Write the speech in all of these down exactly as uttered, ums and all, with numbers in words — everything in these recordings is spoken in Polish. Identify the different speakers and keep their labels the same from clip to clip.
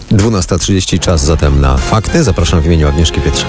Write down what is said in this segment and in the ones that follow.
Speaker 1: dwunasta trzydzieści, czas zatem na fakty. Zapraszam w imieniu Agnieszki Pietrzak.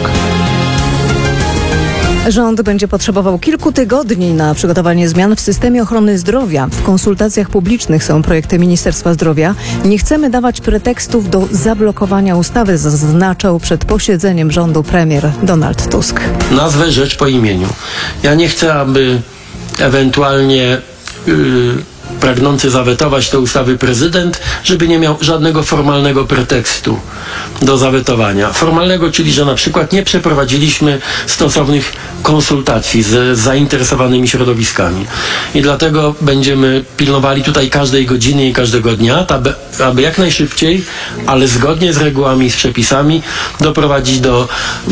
Speaker 2: Rząd będzie potrzebował kilku tygodni na przygotowanie zmian w systemie ochrony zdrowia. W konsultacjach publicznych są projekty Ministerstwa Zdrowia. Nie chcemy dawać pretekstów do zablokowania ustawy, zaznaczał przed posiedzeniem rządu premier Donald Tusk.
Speaker 3: Nazwę rzecz po imieniu. Ja nie chcę, aby ewentualnie yy, pragnący zawetować te ustawy prezydent, żeby nie miał żadnego formalnego pretekstu do zawetowania. Formalnego, czyli że na przykład nie przeprowadziliśmy stosownych konsultacji z zainteresowanymi środowiskami. I dlatego będziemy pilnowali tutaj każdej godziny i każdego dnia, aby, aby jak najszybciej, ale zgodnie z regułami i z przepisami doprowadzić do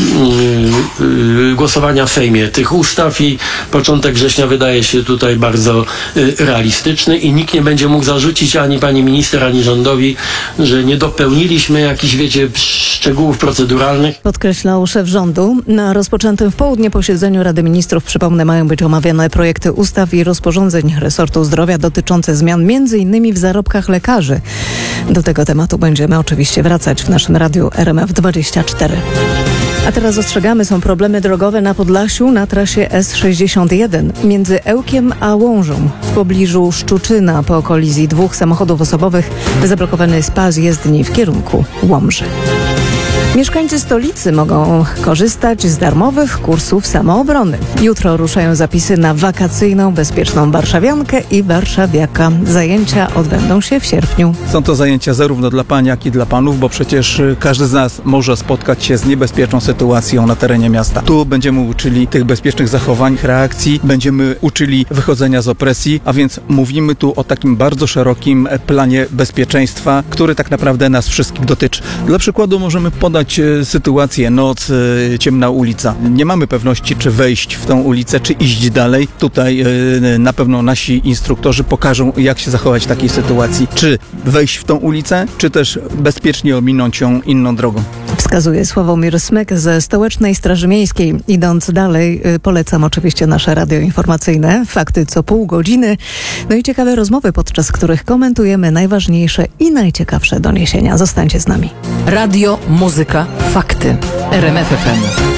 Speaker 3: yy, yy, głosowania w Sejmie tych ustaw i początek września wydaje się tutaj bardzo yy, realistyczny i nikt nie będzie mógł zarzucić ani pani minister, ani rządowi, że nie dopełniliśmy jakichś, wiecie, szczegółów proceduralnych.
Speaker 2: Podkreślał szef rządu. Na rozpoczętym w południe posiedzeniu Rady Ministrów, przypomnę, mają być omawiane projekty ustaw i rozporządzeń resortu zdrowia dotyczące zmian między innymi w zarobkach lekarzy. Do tego tematu będziemy oczywiście wracać w naszym radiu R M F dwadzieścia cztery. A teraz ostrzegamy, są problemy drogowe na Podlasiu na trasie S sześćdziesiąt jeden między Ełkiem a Łążą. W pobliżu Szczuczyna po kolizji dwóch samochodów osobowych zablokowany jest pas jezdni w kierunku Łomży. Mieszkańcy stolicy mogą korzystać z darmowych kursów samoobrony. Jutro ruszają zapisy na wakacyjną, bezpieczną warszawiankę i warszawiaka. Zajęcia odbędą się w sierpniu.
Speaker 4: Są to zajęcia zarówno dla pań, jak i dla panów, bo przecież każdy z nas może spotkać się z niebezpieczną sytuacją na terenie miasta. Tu będziemy uczyli tych bezpiecznych zachowań, reakcji, będziemy uczyli wychodzenia z opresji, a więc mówimy tu o takim bardzo szerokim planie bezpieczeństwa, który tak naprawdę nas wszystkich dotyczy. Dla przykładu możemy podać sytuację, noc, ciemna ulica. Nie mamy pewności, czy wejść w tą ulicę, czy iść dalej. Tutaj na pewno nasi instruktorzy pokażą, jak się zachować w takiej sytuacji. Czy wejść w tą ulicę, czy też bezpiecznie ominąć ją inną drogą.
Speaker 2: Wskazuje Sławomir Smyk ze Stołecznej Straży Miejskiej. Idąc dalej, polecam oczywiście nasze radio informacyjne. Fakty co pół godziny. No i ciekawe rozmowy, podczas których komentujemy najważniejsze i najciekawsze doniesienia. Zostańcie z nami.
Speaker 5: Radio, muzyka, fakty. R M F F M.